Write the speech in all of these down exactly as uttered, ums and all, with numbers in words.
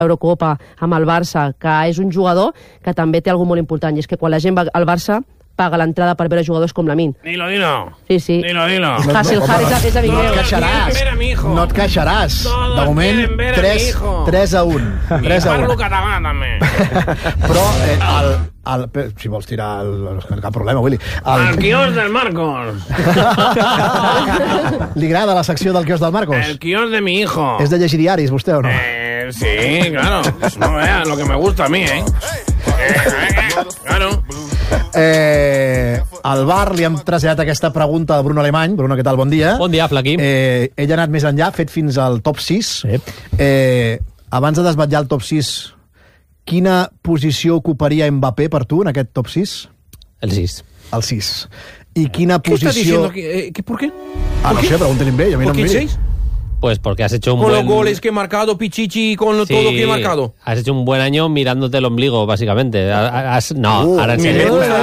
Eurocopa amb el Barça, que és un jugador que també té alguna molt important, i és que quan la gent va al Barça paga l'entrada per veure jugadors com Lamine. Dilo, dilo. Sí, sí. Dilo, dilo. Hasselhard és, és amic No meu. et queixaràs. No et queixaràs. De moment, tres a un. tres a un. Parlo català, també. Però, eh, el, el, si vols tirar, el, cap problema, Willy. El, El quios del Marcos. Li agrada la secció del quios del Marcos? El quios de mi hijo. És de llegir diaris, vostè, o no? Eh, sí, claro. No veas lo que me gusta a mí, ¿eh? eh, eh claro. Eh, al bar li hem traslladat aquesta pregunta a Bruno Alemany. Bruno, què tal? Bon dia. Bon dia, Flaqui. Eh, ell ha anat més enllà, fet fins al top sis. Sí. Eh, abans de desvetllar el top sis, quina posició ocuparia Mbappé per tu en aquest top sis? El sis. El sis. I quina ¿Qué estás posició... diciendo? ¿Qué, eh, ¿qué, ¿Por qué? Ah, no sé, pregúntale bé. A mi no ¿Por em qué miri. seis? Pues porque has hecho un Con buen... los goles que he marcado, Pichichi, con Sí, todo que he marcado. Has hecho un buen año mirándote el ombligo, básicamente. Has... No, Uh, ara en me serio. gusta,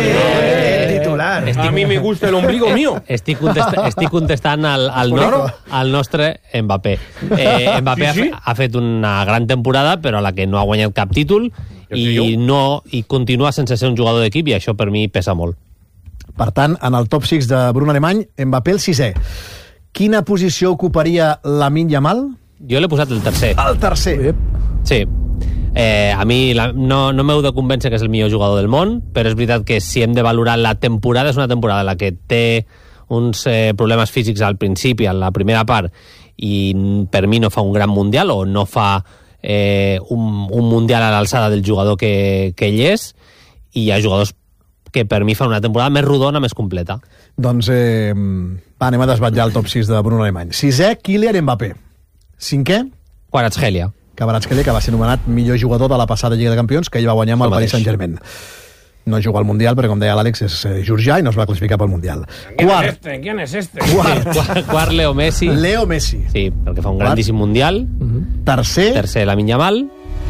eh, el titular. A mí me gusta el ombligo mío. Estic, contesta, estic contestant al, al, no, al nostre Mbappé. Eh, Mbappé Sí, sí. Ha, ha fet una gran temporada, però a la que no ha guanyat cap títol i, no, i continua sense ser un jugador d'equip, i això per mi pesa molt. Per tant, en el top sis de Bruno Alemany, Mbappé el sisè. Quina posició ocuparia Lamine Yamal? Jo l'he posat el tercer. El tercer. Sí. Eh, a mi la, no, no m'heu de convèncer que és el millor jugador del món, però és veritat que si hem de valorar la temporada, és una temporada en la que té uns eh, problemes físics al principi, a la primera part, i per mi no fa un gran mundial, o no fa eh, un, un mundial a l'alçada del jugador que, que ell és, i hi ha jugadors que per mi fan una temporada més rodona, més completa. Doncs eh, va, anem a desvetllar el top sis de Bruno Alemany. Sisè, Kylian Mbappé. Cinquè, Kvaratskhelia. Kvaratskhelia, que va ser nomenat millor jugador de la passada Lliga de Campions, que ell va guanyar amb el Això Paris mateix. Saint-Germain. No juga al Mundial, perquè, com deia l'Àlex, és eh, georgià i no es va classificar pel Mundial. ¿Quién es Quart, este? ¿Quién es este? quart, Quart, quart Leo Messi. Leo Messi. Sí, perquè fa un Quart. grandíssim mundial. Tercer, Tercer, Lamine Yamal.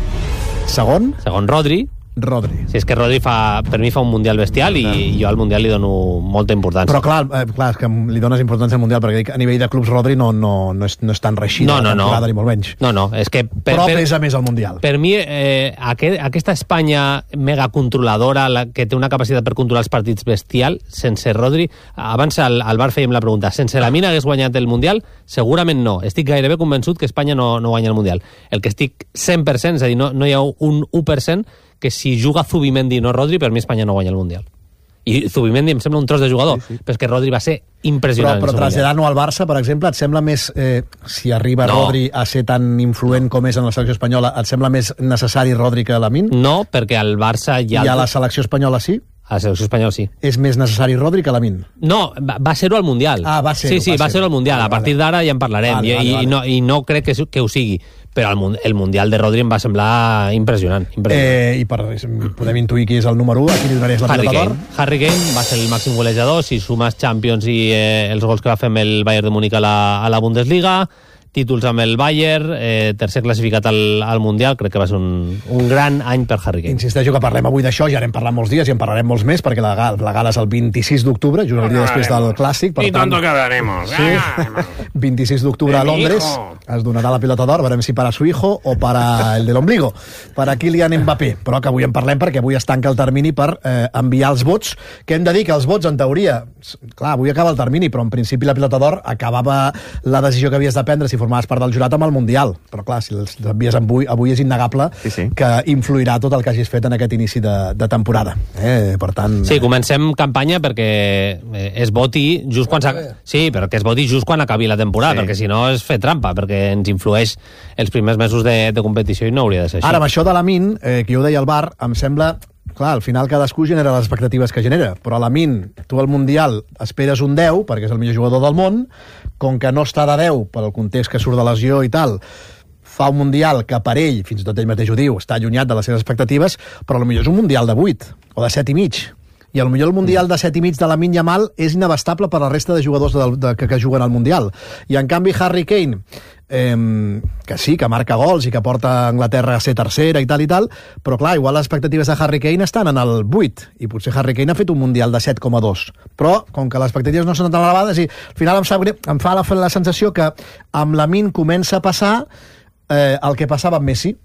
segon, Segon, Rodri. Rodri. Si és que Rodri fa, per mi fa un mundial bestial, i jo al mundial li dono molta importància. Però clar, eh, clar, és que li dones importància al Mundial, perquè dic, a nivell de clubs Rodri no, no, no, és, no és tan reixit No, la no, no. temporada, ni molt menys. No, no, és que... Per, Però per, pesa més al Mundial. per mi, eh, aquest, aquesta Espanya mega controladora, la, que té una capacitat per controlar els partits bestial, sense Rodri... Abans al, al bar fèiem la pregunta, sense Lamine hagués guanyat el Mundial? Segurament no. Estic gairebé convençut que Espanya no, no guanya el Mundial. El que estic cent per cent, és a dir, no, no hi ha un u per cent que si juga Zubimendi i no Rodri, per mi Espanya no guanya el Mundial. I Zubimendi em sembla un tros de jugador, sí, sí. Però és que Rodri va ser impressionant. Però, però traslladant-ho al Barça, per exemple, et sembla més, eh, si arriba No. Rodri a ser tan influent com és en la selecció espanyola, et sembla més necessari Rodri que Lamine? No, perquè al Barça hi ha... I a la selecció espanyola sí? A la selecció espanyola sí. És més necessari Rodri que Lamine? No, va, va ser-ho al Mundial. Ah, va ser-ho, Sí, sí, va va ser-ho ser-ho. al Mundial. Vale, A partir vale. d'ara ja en parlarem. Vale, I, vale, i, vale. no, I no crec que, que ho sigui. Però el, mun- el Mundial de Rodri em va semblar impressionant. impressionant. Eh, I per, podem intuir qui és el número u, a qui li donaries la Harry pilota Kane. d'or? Harry Kane va ser el màxim golejador, si sumes Champions i eh, els gols que va fer amb el Bayern de Múnich a la, a la Bundesliga, títols amb el Bayern, eh, tercer classificat al, al Mundial, crec que va ser un, un gran any per Harry Kane. Insisteixo que parlem avui d'això, ja n'hem parlat molts dies i en parlarem molts més, perquè la, gala- la gala és el vint-i-sis d'octubre, just el dia després del Clàssic. Per Y tanto que hablaremos. Sí. vint-i-sis d'octubre a De mi Londres hijo. es donarà la pilota d'or, veurem si para su hijo o para el del ombligo, para Kylian Mbappé, però que avui en parlem perquè avui es tanca el termini per eh, enviar els vots, que hem de dir que els vots en teoria, clar, avui acaba el termini, però en principi la pilota d'or acabava la decisió que havies de prendre si formaves part del jurat amb el Mundial, però clar, si els envies avui, avui és innegable Sí, sí. que influirà tot el que hagis fet en aquest inici de, de temporada, eh? Per tant... Sí, comencem campanya perquè eh, es voti just quan s'ac- sí, però que es voti just quan acabi la temporada, Sí. perquè si no és fer trampa, perquè ens influeix els primers mesos de, de competició i no hauria de ser així. Ara, amb això de Lamine, eh, que jo ho deia al bar, em sembla... Clar, al final cadascú genera les expectatives que genera, però a Lamine, tu al Mundial esperes un deu, perquè és el millor jugador del món, com que no està de deu, pel context que surt de lesió i tal, fa un Mundial que per ell, fins i tot ell mateix ho diu, està allunyat de les seves expectatives, però potser és un Mundial de vuit, o de set i mig. I potser el Mundial de set i mig de Lamine Yamal és inabastable per a la resta de jugadors de, de, que, que juguen al Mundial. I en canvi Harry Kane, eh, que sí, que marca gols i que porta Anglaterra a ser tercera i tal i tal, però clar, igual les expectatives de Harry Kane estan en el vuit, i potser Harry Kane ha fet un Mundial de set coma dos. Però, com que les expectatives no són tan elevades, i al final em, sap greu, em fa la, la sensació que amb Lamine comença a passar eh, el que passava amb Messi,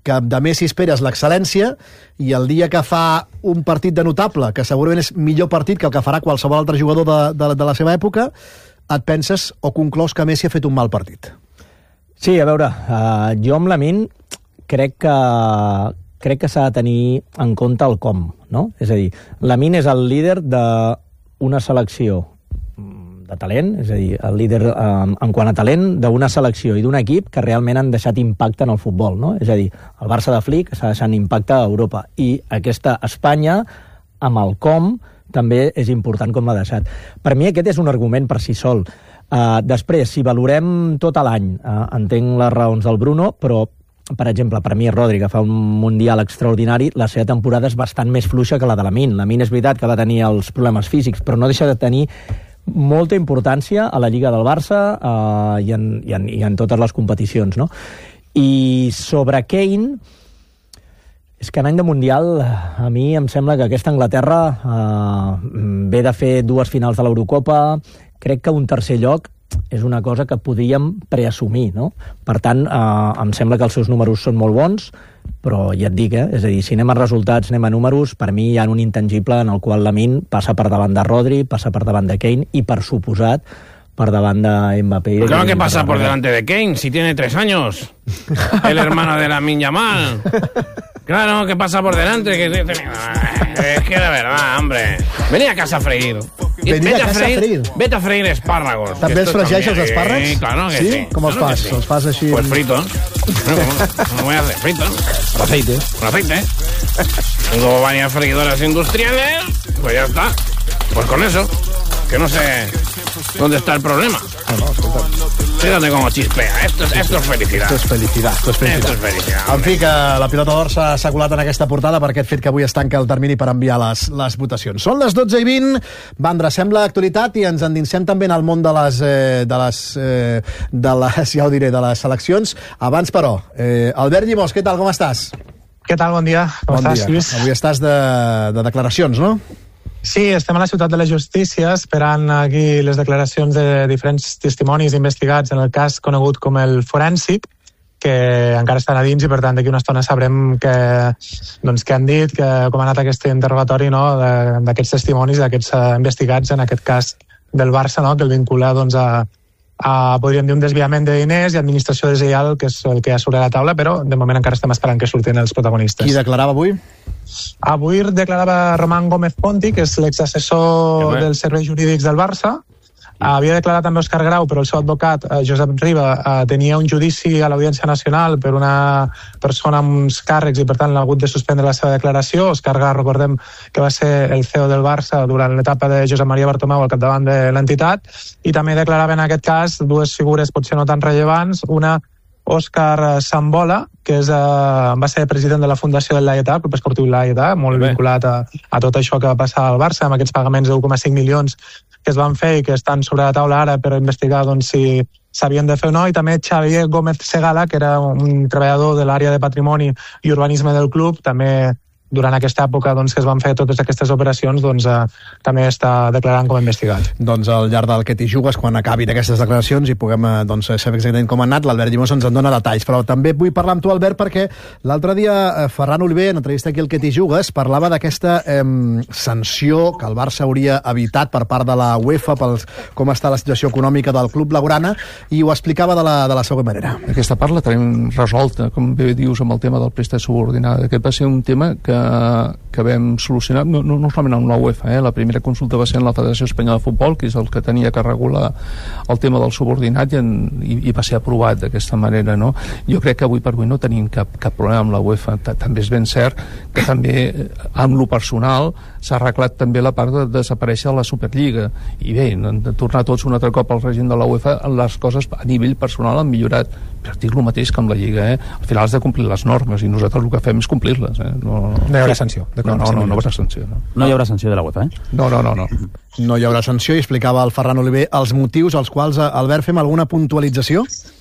que de Messi esperes l'excel·lència i el dia que fa un partit de notable, que segurament és millor partit que el que farà qualsevol altre jugador de, de, de la seva època, et penses o conclous que Messi ha fet un mal partit? Sí, a veure, uh, jo amb Lamine crec que crec que s'ha de tenir en compte el com, no? És a dir, Lamine és el líder d'una selecció de talent, és a dir, el líder eh, en quant a talent d'una selecció i d'un equip que realment han deixat impacte en el futbol, no? És a dir, el Barça de Flick està deixant impacte a Europa i aquesta Espanya, amb el com, també és important com l'ha deixat. Per mi aquest és un argument per si sol. Uh, després, si valorem tot l'any, uh, entenc les raons del Bruno, però per exemple, per mi Rodri, que fa un Mundial extraordinari, la seva temporada és bastant més fluixa que la de Lamine. Lamine és veritat que va tenir els problemes físics, però no deixa de tenir molta importància a la Lliga del Barça eh, i, en, i, en, i en totes les competicions, no? I sobre Kane, és que en any de Mundial a mi em sembla que aquesta Anglaterra eh, ve de fer dues finals de l'Eurocopa, crec que un tercer lloc és una cosa que podríem preassumir, no? Per tant, eh, em sembla que els seus números són molt bons, però ja et dic, eh? És a dir, si anem a resultats, anem a números, per mi hi ha un intangible en el qual Lamine passa per davant de Rodri, passa per davant de Kane i, per suposat, per davant de Mbappé. Claro que pasa por delante de Kane, si tiene tres años. El hermano de Lamine Yamal. Claro que pasa por delante. Que... Es que de verdad, hombre. Vení a casa a freír. Venir a casa a freír. freír. Vete a freír espárragos. També els fregeix els espàrrecs? Sí, claro que sí. sí? Com els claro fas? sí. Els fas així... Pues frito. No voy a hacer frito. Con aceite. Con aceite. Tengo varias freidoras industriales. Pues ya está. Pues con eso. Que no sé dónde está el problema. No, no, escolta. Fíjate cómo chispea. Esto es, esto es felicidad. Esto es felicidad. Esto es felicidad. Esto es felicidad. En fi, que la pilota d'or s'ha s'ha colat en aquesta portada per aquest fet que avui es tanca el termini per enviar les, les votacions. Són les dotze i vint. Vandra, sembla actualitat i ens endinsem també en el món de les, eh, de les, eh, de les, ja ho diré, de les seleccions. Abans, però, eh, Albert Llimós, què tal, com estàs? Què tal, bon dia. Com bon estàs, dia. Lluís? Avui estàs de, de declaracions, no? Sí, estem a la ciutat de la justícia esperant aquí les declaracions de diferents testimonis investigats en el cas conegut com el forènsic, que encara estan a dins i per tant d'aquí una estona sabrem que, doncs, què han dit, que, com ha anat aquest interrogatori, no, d'aquests testimonis, d'aquests uh, investigats en aquest cas del Barça, no, que el vincula doncs, a, a, podríem dir, un desviament de diners i administració deslleial, que és el que hi ha sobre la taula, però de moment encara estem esperant que surtin els protagonistes. Qui declarava avui? Avui declarava Román Gómez Ponti, que és l'exassessor sí, dels serveis jurídics del Barça. Havia declarat també Òscar Grau, però el seu advocat, Josep Riba, tenia un judici a l'Audiència Nacional per una persona amb uns càrrecs i, per tant, l'ha hagut de suspendre la seva declaració. Òscar Grau, recordem que va ser el C E O del Barça durant l'etapa de Josep Maria Bartomeu al capdavant de l'entitat, i també declarava en aquest cas dues figures potser no tan rellevants. Una, Òscar Sambola, que és, uh, va ser president de la Fundació del Laietà, el Club Esportiu Laietà, molt Bé. vinculat a, a tot això que va passar al Barça, amb aquests pagaments de un coma cinc milions que es van fer i que estan sobre la taula ara per investigar doncs, si s'havien de fer o no, i també Xavier Gómez Segala, que era un treballador de l'àrea de patrimoni i urbanisme del club, també durant aquesta època doncs, que es van fer totes aquestes operacions, doncs, eh, també està declarant com a investigat. Doncs al llarg del que t'hi jugues, quan acabin aquestes declaracions i puguem eh, doncs, saber exactament com ha anat, l'Albert Llimós ens en dona detalls. Però també vull parlar amb tu, Albert, perquè l'altre dia eh, Ferran Oliver, en entrevista aquí al que t'hi jugues, parlava d'aquesta eh, sanció que el Barça hauria evitat per part de la UEFA pel com està la situació econòmica del club blaugrana, i ho explicava de la, de la següent manera. Aquesta part la tenim resolta, com bé dius, amb el tema del préstec subordinat. Aquest va ser un tema que que vam solucionar, no, no, no solament amb la UEFA, eh? La primera consulta va ser en la Federació Espanyola de Futbol, que és el que tenia que regular el tema del subordinat, i, en, i, i va ser aprovat d'aquesta manera, no? Jo crec que avui per avui no tenim cap, cap problema amb la UEFA. També és ben cert que també amb lo personal s'ha arreglat també la part de desaparèixer la Superliga, i bé, de tornar tots un altre cop al règim de la UEFA, les coses a nivell personal han millorat, però dic el mateix que amb la Lliga, eh? Al final has de complir les normes i nosaltres el que fem és complir-les, eh? No, no hi haurà sanció. No, no, no, no hi haurà sanció. No. No hi haurà sanció de la UEFA, eh? No, no, no, no. No hi haurà sanció, i explicava el Ferran Oliver els motius als quals, Albert, fem alguna puntualització?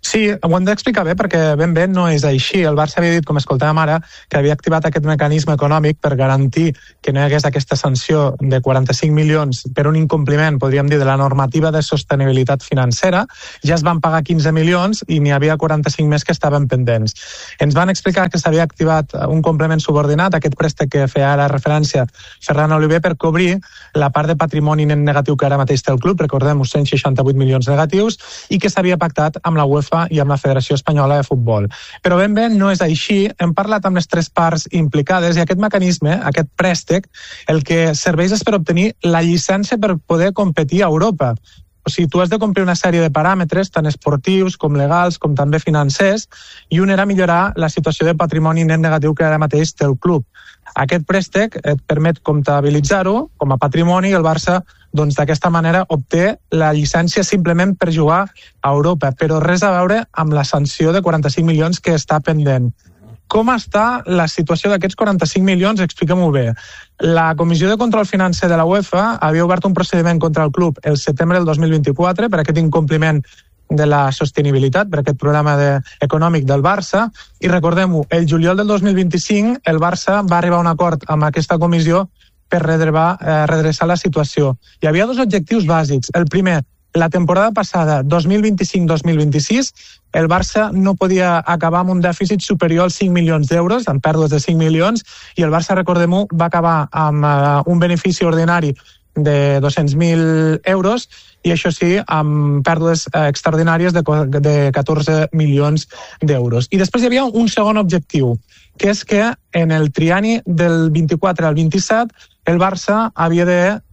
Sí, ho hem d'explicar bé perquè ben bé no és així. El Barça havia dit, com escoltàvem ara, que havia activat aquest mecanisme econòmic per garantir que no hi hagués aquesta sanció de quaranta-cinc milions per un incompliment, podríem dir, de la normativa de sostenibilitat financera. Ja es van pagar quinze milions i n'hi havia quaranta-cinc més que estaven pendents. Ens van explicar que s'havia activat un complement subordinat, aquest préstec que feia ara referència Ferran Oliver, per cobrir la part de patrimoni net negatiu que ara mateix té el club, recordem-ho, cent seixanta-vuit milions negatius, i que s'havia pactat amb la UEFA i amb la Federació Espanyola de Futbol. Però ben bé no és així. Hem parlat amb les tres parts implicades i aquest mecanisme, aquest préstec, el que serveix és per obtenir la llicència per poder competir a Europa. O sigui, tu has de complir una sèrie de paràmetres, tant esportius com legals, com també financers, i un era millorar la situació de patrimoni net negatiu que ara mateix té el club. Aquest préstec et permet comptabilitzar-ho com a patrimoni i el Barça doncs d'aquesta manera obté la llicència simplement per jugar a Europa, però res a veure amb la sanció de quaranta-cinc milions que està pendent. Com està la situació d'aquests quaranta-cinc milions? Expliquem-ho bé. La Comissió de Control Financer de la UEFA havia obert un procediment contra el club el setembre del dos mil vint-i-quatre per aquest incompliment de la sostenibilitat, per aquest programa de, econòmic del Barça, i recordem-ho, el juliol del dos mil vint-i-cinc el Barça va arribar a un acord amb aquesta comissió per redrevar, eh, redreçar la situació. Hi havia dos objectius bàsics. El primer, la temporada passada, dos mil vint-i-cinc dos mil vint-i-sis, el Barça no podia acabar amb un dèficit superior als cinc milions d'euros, amb pèrdues de cinc milions, i el Barça, recordem-ho, va acabar amb eh, un benefici ordinari de dos-cents mil euros i això sí, amb pèrdues eh, extraordinàries de, de catorze milions d'euros. I després hi havia un segon objectiu, que és que en el trienni del vint-i-quatre al vint-i-set el Barça havia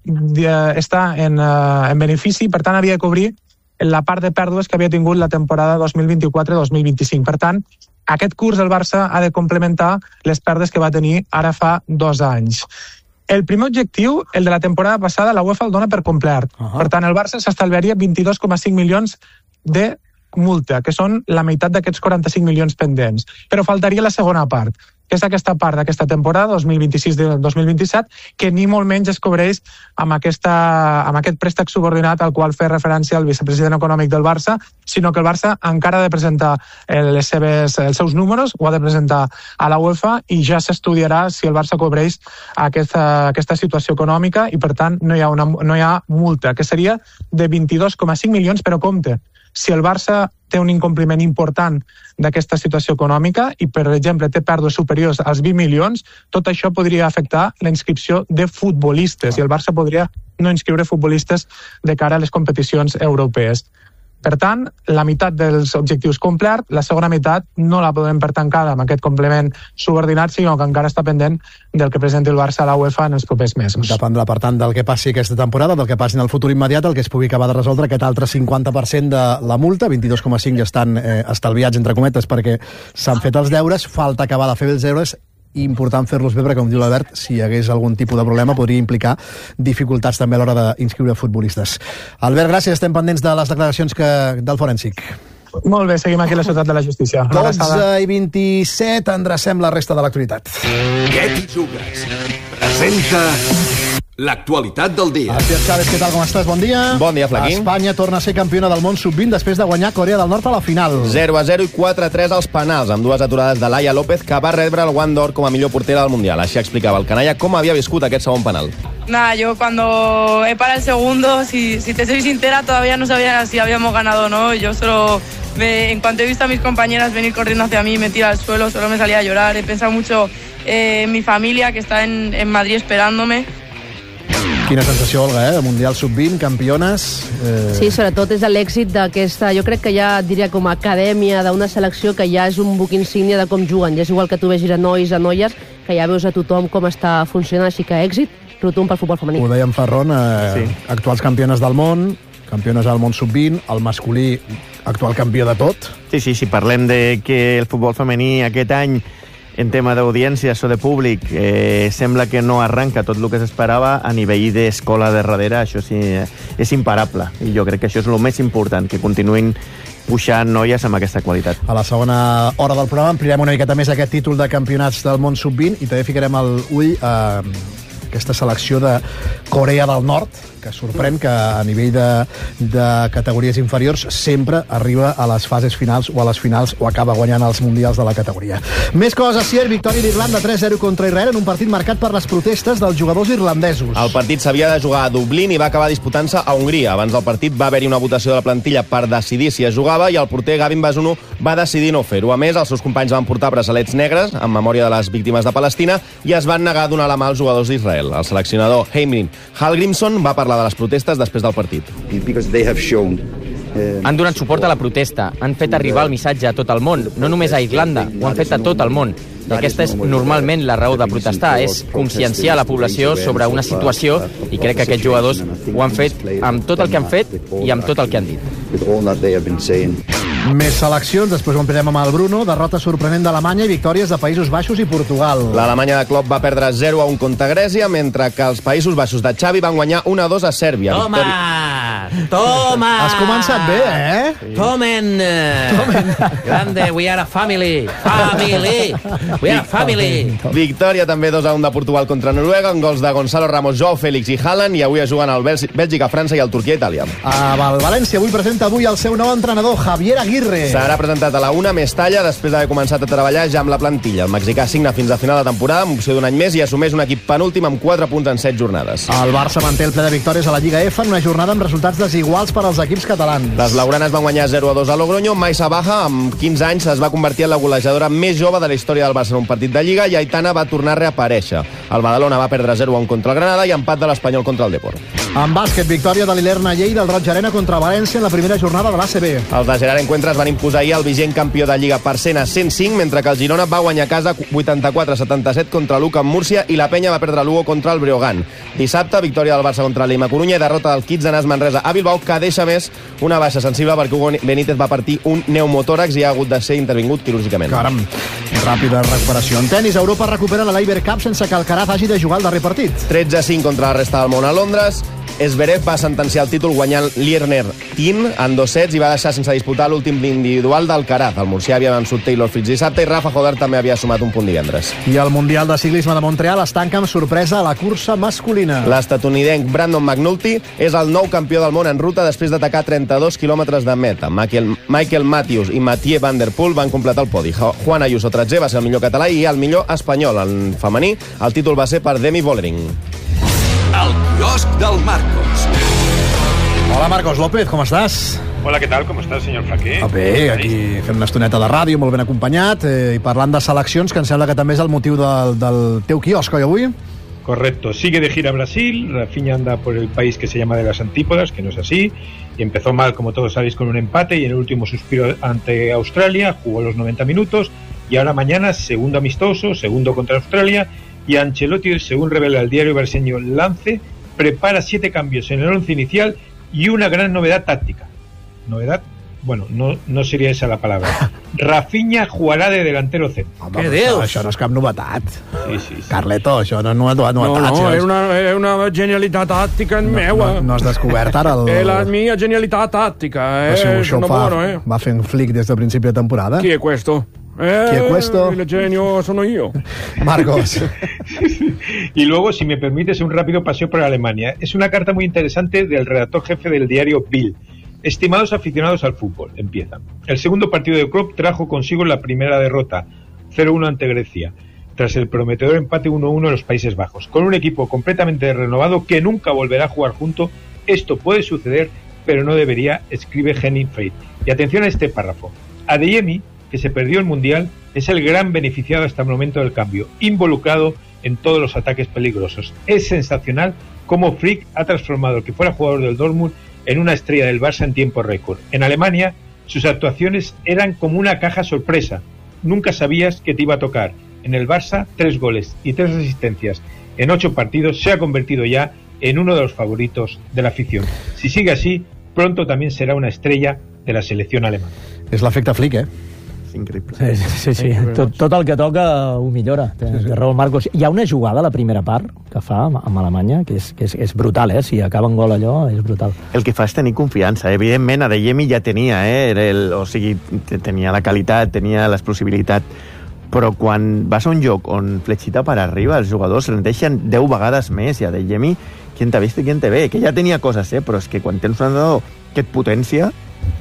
d'estar de, de en, eh, en benefici, per tant havia de cobrir la part de pèrdues que havia tingut la temporada dos mil vint-i-quatre dos mil vint-i-cinc. Per tant, aquest curs el Barça ha de complementar les pèrdues que va tenir ara fa dos anys. El primer objectiu, el de la temporada passada, la UEFA el dona per complert. Uh-huh. Per tant, el Barça s'estalviaria vint-i-dos coma cinc milions de multa, que són la meitat d'aquests quaranta-cinc milions pendents. Però faltaria la segona part, que és aquesta part d'aquesta temporada, dos mil vint-i-sis dos mil vint-i-set, que ni molt menys es cobreix amb, aquesta, amb aquest préstec subordinat al qual fa referència el vicepresident econòmic del Barça, sinó que el Barça encara ha de presentar les seves, els seus números, ho ha de presentar a la UEFA i ja s'estudiarà si el Barça cobreix aquesta, aquesta situació econòmica i, per tant, no hi ha, una, no hi ha multa, que seria de vint-i-dos coma cinc milions, però compte, si el Barça té un incompliment important d'aquesta situació econòmica i, per exemple, té pèrdues superiors als vint milions, tot això podria afectar la inscripció de futbolistes i el Barça podria no inscriure futbolistes de cara a les competicions europees. Per tant, la meitat dels objectius complert, la segona meitat no la podem per tancada amb aquest complement subordinat, sinó que encara està pendent del que presenti el Barça a la UEFA en els propers mesos. Dependrà, per tant, del que passi aquesta temporada, del que passi en el futur immediat, el que es pugui acabar de resoldre aquest altre cinquanta per cent de la multa, vint-i-dos coma cinc ja estan eh, estalviats, entre cometes, perquè s'han fet els deures, falta acabar de fer els deures, important fer-los bé perquè, com diu l'Albert, si hi hagués algun tipus de problema podria implicar dificultats també a l'hora d'inscriure futbolistes. Albert, gràcies, estem pendents de les declaracions que, del forènsic. Molt bé, seguim aquí a la Ciutat de la Justícia. dotze i vint-i-set, endrecem la resta de l'actualitat. Què t'hi jugues? Presenta l'actualitat del dia. Asier Chávez, què tal, com estàs? Bon dia. Bon dia, Flaquín. Espanya torna a ser campiona del món sub vint després de guanyar Corea del Nord a la final. zero a zero i quatre a tres als penals, amb dues aturades de Laia López, que va rebre el guant d'or com a millor portera del Mundial. Així explicava el canalla com havia viscut aquest segon penal. Nada, yo cuando he parado el segundo, si, si te soy sincera, todavía no sabía si habíamos ganado o no. Yo solo, me, en cuanto he visto a mis compañeras venir corriendo hacia mí, me tira al suelo, solo me salía a llorar. He pensado mucho eh, en mi familia, que está en, en Madrid esperándome. Quina sensació, Olga, eh? Mundial sub vint, campiones... Eh... Sí, sobretot és l'èxit d'aquesta... Jo crec que ja diria com a acadèmia d'una selecció que ja és un buc insígnia de com juguen. Ja és igual que tu vegis a nois, a noies, que ja veus a tothom com està funcionant, així que èxit rotund pel futbol femení. Ho dèiem Ferron, eh, sí. Actuals campiones del món, campiones del món sub vint, el masculí actual campió de tot. Sí, sí, si parlem de que el futbol femení aquest any en tema d'audiències o de públic eh, sembla que no arranca tot el que s'esperava, a nivell d'escola de darrere això sí, és imparable i jo crec que això és el més important, que continuïn puxant noies amb aquesta qualitat. A la segona hora del programa ampliarem una miqueta més aquest títol de campionats del món sub vint i també ficarem el ull a aquesta selecció de Corea del Nord, que sorprèn que a nivell de, de categories inferiors sempre arriba a les fases finals o a les finals o acaba guanyant els mundials de la categoria. Més coses, Sier, victòria d'Irlanda tres zero contra Israel en un partit marcat per les protestes dels jugadors irlandesos. El partit s'havia de jugar a Dublín i va acabar disputant-se a Hongria. Abans del partit va haver-hi una votació de la plantilla per decidir si es jugava i el porter Gavin Bazunu va decidir no fer-ho. A més, els seus companys van portar braçalets negres en memòria de les víctimes de Palestina i es van negar a donar la mà als jugadors d'Israel. El seleccionador Heimir Hallgrímsson va parlar de les protestes després del partit. Han donat suport a la protesta, han fet arribar el missatge a tot el món, no només a Irlanda, ho han fet a tot el món. I aquesta és normalment la raó de protestar, és conscienciar la població sobre una situació i crec que aquests jugadors ho han fet amb tot el que han fet i amb tot el que han dit. Més seleccions, després ho ampliem amb el Bruno, derrota sorprenent d'Alemanya i victòries de Països Baixos i Portugal. L'Alemanya de Klopp va perdre zero a un contra Grècia, mentre que els Països Baixos de Xavi van guanyar un a dos a Sèrbia. Toma! Victòria... Toma! Has començat bé, eh? Tomen! Tomen! Grande, we are a family! Family! We are a family! Victòria també dos a un de Portugal contra Noruega, amb gols de Gonzalo Ramos, Joao Félix i Haaland, i avui es juguen el Bèlgica, França i el Turquia, Itàlia. El València avui presenta avui el seu nou entrenador, Javier Aguirre. Serà presentat a la una, més talla, després d'haver començat a treballar ja amb la plantilla. El mexicà signa fins a final de temporada amb opció d'un any més i assumeix un equip penúltim amb quatre punts en set jornades. El Barça manté el ple de victòries a la Lliga F en una jornada amb resultats desiguals per als equips catalans. Les blaugranes van guanyar zero a dos a Logroño. Maisa Baja, amb quinze anys, es va convertir en la golejadora més jove de la història del Barça en un partit de Lliga i Aitana va tornar a reaparèixer. El Badalona va perdre zero a un contra el Granada i empat de l'Espanyol contra el Depor. En bàsquet, victòria de l'Ilerna Lleida del Roig Arena contra València en la primera jornada de l'A C B. Els de Gerard Encuentres van imposar ahir el vigent campió de Lliga per cent a cent cinc, mentre que el Girona va guanyar a casa vuitanta-quatre a setanta-set contra l'U C A en Múrcia i la Penya va perdre l'U O contra el Breogán. Dissabte, victòria del Barça contra l'Ima Corunya i derrota del Kitsanàs Manresa a Bilbao, que deixa més una baixa sensible perquè Hugo Benítez va partir un pneumotòrax i ha hagut de ser intervingut quirúrgicament. Caram, ràpida recuperació. En tenis, Europa recupera la Laver Cup sense que Alcaraz hagi de jugar el darrer partit. tretze a cinc contra la resta del món a Londres. Zverev va sentenciar el títol guanyant l'Irner Tin en dos sets i va deixar sense disputar l'últim individual d'Alcaraz. El murcià havia vençut Taylor Fritz dissabte i Rafa Joder també havia sumat un punt divendres. I el Mundial de Ciclisme de Montreal es tanca amb sorpresa a la cursa masculina. L'estatunidenc Brandon McNulty és el nou campió del món en ruta després d'atacar trenta-dos quilòmetres de meta. Michael, Michael Matthews i Mathieu Van Der Poel van completar el podi. Juan Ayuso tretzè va ser el millor català i el millor espanyol. En femení, el títol va ser per Demi Vollering. El quiosc del Marcos. Hola, Marcos López, com estàs? Hola, ¿qué tal? ¿Cómo estás, señor Flaqué? Bé, aquí fent una estoneta de ràdio, molt ben acompanyat, eh, i parlant de seleccions, que em sembla que també és el motiu del, del teu quiosc, oi, avui? Correcto. Sigue de gira a Brasil, Rafinha anda por el país que se llama de las antípodas, que no es así, y empezó mal, como todos sabéis, con un empate, y en el último suspiro ante Australia, jugó los noventa minutos, y ahora mañana, segundo amistoso, segundo contra Australia, y Ancelotti, según revela el diario brasileño Lance, prepara siete cambios en el once inicial y una gran novedad táctica. ¿Novedad? Bueno, no, no sería esa la palabra. Rafinha jugarà de delantero centro. Què dius? Això no és cap novetat. Sí, sí, sí. Carleto, això no és novetat. No, no, és una, és una genialitat tàctica no, meua. No, no has descobert ara el... És la mia genialitat tàctica. Eh? Això, això no fa, bueno, eh? va fent flic des del principi de temporada. Qui è questo? Eh, ¿Qué questo? El genio sono yo. Marcos. Y luego, si me permites, un rápido paseo por Alemania. Es una carta muy interesante del redactor jefe del diario Bild. Estimados aficionados al fútbol, empiezan. El segundo partido de Klopp trajo consigo la primera derrota, cero uno ante Grecia, tras el prometedor empate uno uno en los Países Bajos. Con un equipo completamente renovado que nunca volverá a jugar junto, esto puede suceder, pero no debería, escribe Henning Frey. Y atención a este párrafo. Adeyemi, que se perdió el Mundial, es el gran beneficiado hasta el momento del cambio, involucrado en todos los ataques peligrosos. Es sensacional cómo Frick ha transformado el que fuera jugador del Dortmund en una estrella del Barça en tiempo récord. En Alemania, sus actuaciones eran como una caja sorpresa. Nunca sabías que te iba a tocar. En el Barça, tres goles y tres asistencias en ocho partidos, se ha convertido ya en uno de los favoritos de la afición. Si sigue así, pronto también será una estrella de la selección alemana. És l'efecte Flick, eh? Increïble. Sí, sí, sí, sí. Tot, tot el que toca ho millora. Té, sí, sí. té raó el Marcos. Hi ha una jugada a la primera part que fa amb Alemanya que és, que és, és brutal, eh? Si acaba en gol allò, és brutal. El que fa és tenir confiança. Evidentment, Adeyemi ja tenia, eh? Era el, o sigui, tenia la qualitat, tenia l'explosibilitat, però quan vas a un joc on fletxita per arriba, els jugadors rendeixen deu vegades més, i a Adeyemi, qui t'ha vist i qui te ve? Que ja tenia coses, eh? Però és que quan tens un entrenador que et potencia...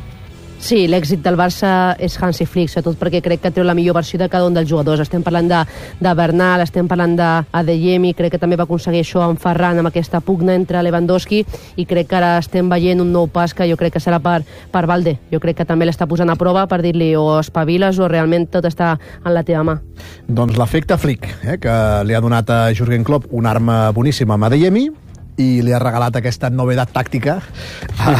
Sí, l'èxit del Barça és Hansi Flick, sobretot perquè crec que treu la millor versió de cada un dels jugadors. Estem parlant de, de Bernal, estem parlant d'Adeyemi, crec que també va aconseguir això amb Ferran, amb aquesta pugna entre Lewandowski, i crec que ara estem veient un nou pas que jo crec que serà per, per Valde. Jo crec que també l'està posant a prova per dir-li o espaviles o realment tot està en la teva mà. Doncs l'efecte Flick, eh, que li ha donat a Jürgen Klopp una arma boníssima amb Adeyemi, i li ha regalat aquesta novedat tàctica a,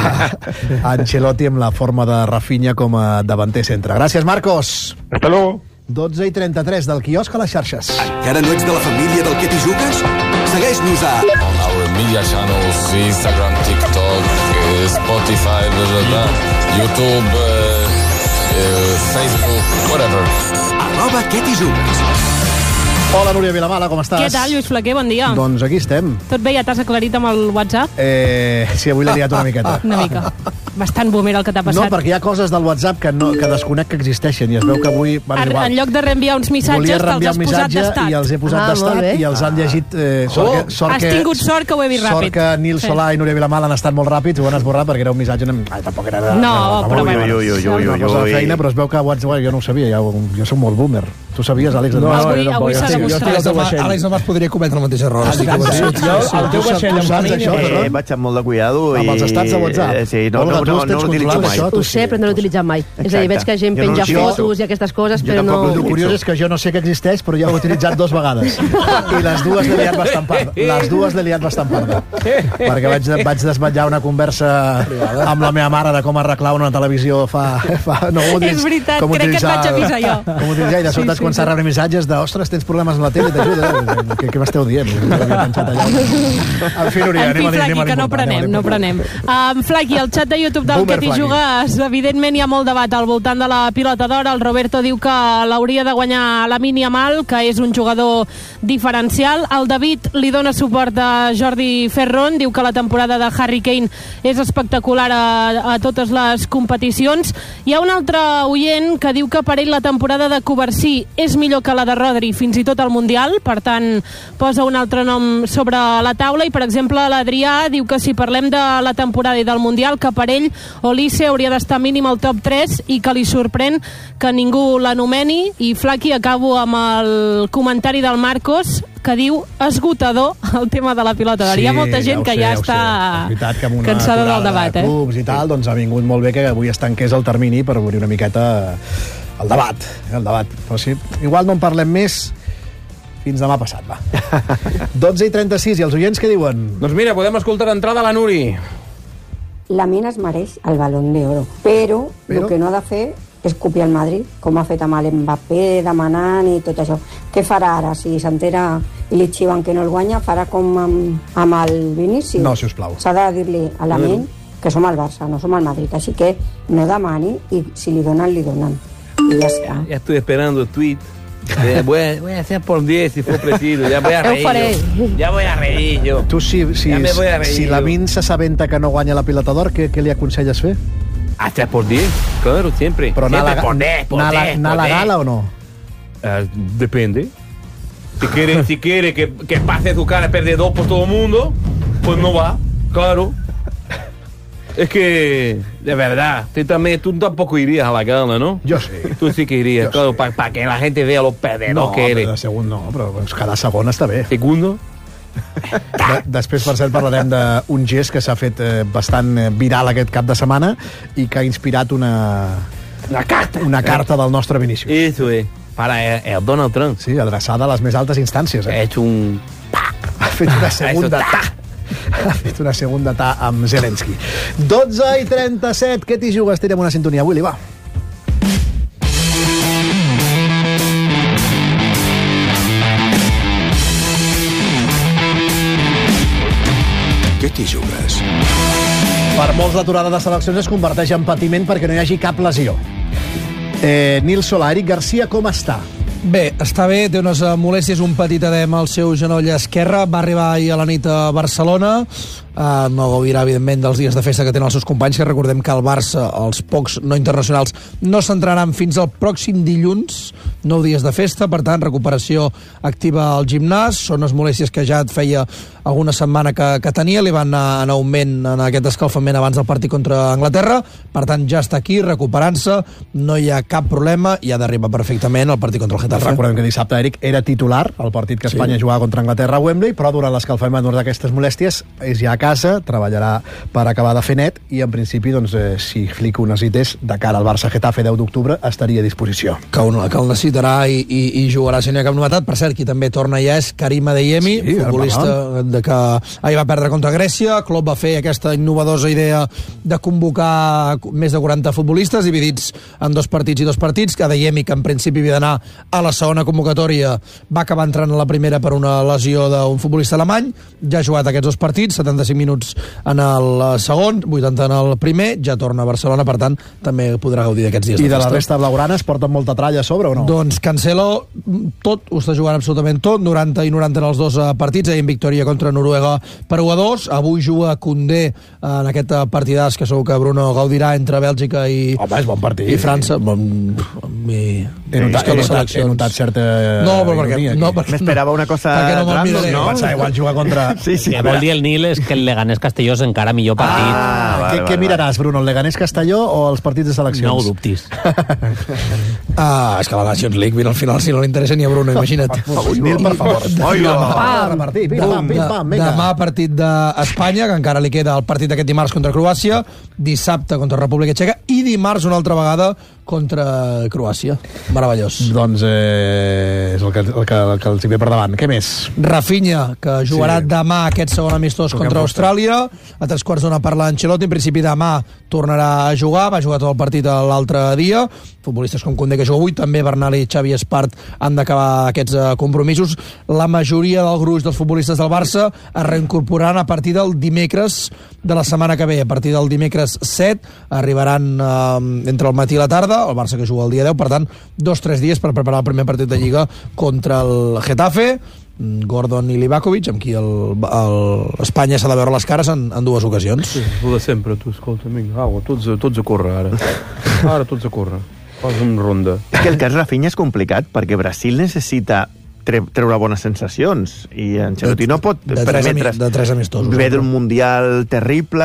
a Ancelotti amb la forma de Rafinha com a davanter centre. Gràcies, Marcos. Hasta luego. dotze i trenta-tres del quiosc a les xarxes. Encara no ets de la família del que t'hi jugues? Segueix-nos a... On our media channels, Instagram, TikTok, eh, Spotify, blah, blah, blah, YouTube, eh, eh, Facebook, whatever. Arroba que t'hi jugues. Hola, Núria Vilamala, com estàs? Què tal, Lluís Flaquer? Bon dia. Doncs aquí estem. Tot bé? Ja t'has aclarit amb el WhatsApp? Eh, sí, avui l'he liat una miqueta. Una mica. Bastant boomer el que t'ha No, passat. perquè hi ha coses del WhatsApp que, no, que desconec que existeixen, i es veu que avui... Bueno, En, igual, en lloc de reenviar uns volia missatges, te'ls reenviar has un posat missatge d'estat. i els he posat Ah, molt d'estat bé. i els han llegit... Eh, sort Oh, que, sort has que, tingut sort que ho he vist Sort ràpid. que Nil Sí. Solà i Núria Vilamala han estat molt ràpids, ho han esborrat perquè era un missatge... Ai, tampoc era... de- No, de- però ui, bueno. ui, ui, ui, ui, Una cosa de ui. feina, però es veu que WhatsApp, jo no ho sabia, ja, jo soc molt boomer. Tu sabies, Àlex? No, Mas? avui- Jo avui s'ha estic- jo demostrat. estic al teu vaixell. Àlex Mas podria cometre el mateix error. Estic Exacte. convençut. Jo, el teu Tu saps- vaixell tu amb saps mi, això, eh, Ferran? Eh, vaig amb molt de cuidado i... Amb els estats de WhatsApp. Eh, sí, no, Olga, no, tu no, els tens no l'utilitzo controlats, mai. això? Ho sé, però no l'he utilitzat mai. És a dir, veig que gent Jo no penja l'utilitzo. fotos i aquestes coses, Jo però no... tampoc El curiós és que jo no sé que existeix, però ja ho he utilitzat dos vegades. I les dues l'he liat bastant parda. Les dues l'he liat bastant parda. Perquè vaig, vaig desvetllar una conversa amb la meva mare de com arreglar una televisió fa... fa no, com És veritat, com crec que et utilitzar- vaig avisar jo. Com utilitzar, i de Sí, sobte sí, començar sí. a rebre missatges de ostres, tens problemes amb la tele, t'ajuda. Què, què m'esteu dient? Jo l'havia penjat allà. En fi, Núria, En fi, anem a dir, Flaqui, anem a que no l'important, prenem, anem a no l'important. prenem. Um, Flaqui, el xat de YouTube del Boomer que t'hi Flaqui. jugues, evidentment hi ha molt debat al voltant de la pilota d'or. El Roberto diu que l'hauria de guanyar Lamine Yamal, que és un jugador diferencial. El David li dona suport a Jordi Ferron, diu que la temporada de Harry Kane és espectacular a, a totes les competicions. Hi ha un altre oient que diu que per ell la temporada de Covarsí és millor que la de Rodri, fins i tot al Mundial, per tant posa un altre nom sobre la taula, i per exemple l'Adrià diu que si parlem de la temporada i del Mundial, que per ell Olise hauria d'estar mínim al top tres i que li sorprèn que ningú l'anomeni. I Flaqui, acabo amb el comentari del Marcos, que diu esgotador el tema de la pilota d'or. Hi ha molta gent ho que sé, ja ho està sé. És veritat que amb una cansada del aturada debat, de eh? clubs i tal, doncs ha vingut molt bé que avui es tanqués el termini per obrir una miqueta el debat, eh, el debat. Però sí, igual no en parlem més fins demà passat, va. dotze i trenta-sis, i els oients què diuen? Doncs mira, podem escoltar d'entrada la Nuri. Lamine es mereix el Balón d'Oro, però, Però? el que no ha de fer és copiar el Madrid, com ha fet amb l'Mbappé, demanant i tot això. Què farà ara? Si s'entera i li xiven que no el guanya, farà com amb, amb el Vinícius? No, sisplau. S'ha de dir-li a Lamine que som el Barça, no som el Madrid, així que no demani i si li donen, li donen. I ja està. Ya estoy esperando el tweet. Eh, voy, a, voy a hacer por diez si fue preciso. Ya voy a reír yo. Ya voy a reír yo. Tu, si, si, Ya me voy a reír si yo. Lamine s'assabenta que no guanya la pilota d'or, què, què li aconselles fer? Hasta por diez, claro, siempre. Però anar a Siempre la, por diez, por anar a la- diez, anar a por la diez. gala o no? Ah, depende. Si quiere, si quiere que, que pase su cara perdedor por todo el mundo, pues no va, claro. Es que, de verdad, tú, también, tú tampoco irías a la gala, ¿no? Yo sí. Tú sí que irías, Yo claro, sí. para pa que la gente vea lo perdedor No, que eres. però de segon no, però doncs, cada segon està bé. Segundo? De, després, per cert, parlarem d'un gest que s'ha fet eh, bastant eh, viral aquest cap de setmana i que ha inspirat una... Una carta. Una carta del nostre Vinícius. Eso es, para el, el Donald Trump. Sí, adreçada a les més altes instàncies. Eh? Ha hecho un... Ha fet una segunda Eso, ta. Ha fet una segunda ta amb Zelensky. dotze i trenta-set, què t'hi jugues? Tirem una sintonia, Willy, va. Què t'hi jugues? Per molts l'aturada de seleccions es converteix en patiment perquè no hi hagi cap lesió. Eh, Nil Solà, Eric Garcia, com està? Bé, està bé, té unes molèsties, un petit edema al seu genoll esquerre, va arribar ahir a la nit a Barcelona, Uh, no gaudirà, evidentment, dels dies de festa que tenen els seus companys, que recordem que el Barça, els pocs no internacionals, no s'entraran fins al pròxim dilluns, nou dies de festa, per tant, recuperació activa al gimnàs, són les molèsties que ja et feia alguna setmana que, que tenia, li van anar en augment en aquest escalfament abans del partit contra Anglaterra, per tant, ja està aquí, recuperant-se, no hi ha cap problema, i ha d'arribar perfectament al partit contra el Getafe. Recordem que dissabte, Eric, era titular al partit que Espanya sí. jugava contra Anglaterra a Wembley, però durant l'escalfament d'aquestes molèsties és ja a casa, treballarà per acabar de fer net i en principi, doncs, eh, si Flick ho necessités, de cara al Barça-Getafe deu d'octubre estaria a disposició. Que, un, que el necessitarà i, i, i jugarà si no hi ha cap novetat. Per cert, qui també torna ja és Karim Adeyemi, sí, futbolista de que ahir va perdre contra Grècia. Klopp va fer aquesta innovadosa idea de convocar més de quaranta futbolistes dividits en dos partits i dos partits. Adeyemi, que en principi havia d'anar a la segona convocatòria, va acabar entrant a la primera per una lesió d'un futbolista alemany. Ja ha jugat aquests dos partits, setanta-cinc minuts en el segon, vuitanta en el primer, ja torna a Barcelona, per tant, també podrà gaudir d'aquests dies I de festa. I de la resta blaugranes porten molta tralla a sobre o no? Doncs Cancelo tot, ho està jugant absolutament tot, noranta i noranta en els dos partits, ahir en victòria contra Noruega per u a dos, avui juga Koundé en aquest partidàs que segur que Bruno gaudirà entre Bèlgica i, Home, és bon partit, i França. Sí. Bon, mi... He notat, he, notat, he notat certa no, però perquè, no, perquè m'esperava una cosa perquè no random, no? Pensava, igual jugar contra... Sí, sí. Que vol dir el Nil és que el Leganés Castelló és encara millor partit. Ah, vale, què, vale, què miraràs, Bruno, el Leganés Castelló o els partits de seleccions? No ho dubtis. Ah, és que la Nations League, mira, al final, si no li interessa ni a Bruno, imagina't. Nil, per favor. Demà partit d'Espanya, que encara li queda el partit d'aquest dimarts contra Croàcia, dissabte contra República Txeca i dimarts una altra vegada contra Croàcia. Meravellós. Doncs eh, és el que, el, que, el que els hi ve per davant. Què més? Rafinha, que jugarà sí. demà aquest segon amistós contra Austràlia. A tres quarts d'una parla Ancelotti. En principi demà tornarà a jugar. Va jugar tot el partit l'altre dia. Futbolistes com Koundé, que juga avui, també Bernal i Xavi Espart han d'acabar aquests uh, compromisos. La majoria del gruix dels futbolistes del Barça es reincorporaran a partir del dimecres de la setmana que ve. A partir del dimecres set arribaran uh, entre el matí i la tarda, el Barça que juga el dia deu, per tant, dos o tres dies per preparar el primer partit de Lliga contra el Getafe. Gordon i Livakovic, amb qui el, el Espanya s'ha de veure les cares en, en dues ocasions. Sí, ho de sempre, tu, escolta, vinga, au, tots, tots a córrer, ara. Ara tots a córrer. Fas una ronda. És que el cas Rafinha és complicat, perquè Brasil necessita tre treure bones sensacions i Ancelotti no pot de permetre's de tres amistosos ve d'un mundial terrible,